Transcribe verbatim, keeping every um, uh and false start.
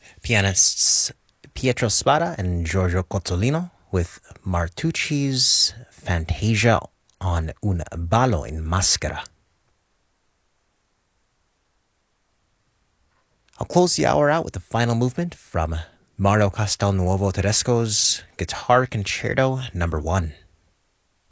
Pianists Pietro Spada and Giorgio Cozzolino with Martucci's Fantasia on Un ballo in maschera. I'll close the hour out with the final movement from Mario Castelnuovo Tedesco's Guitar Concerto Number One.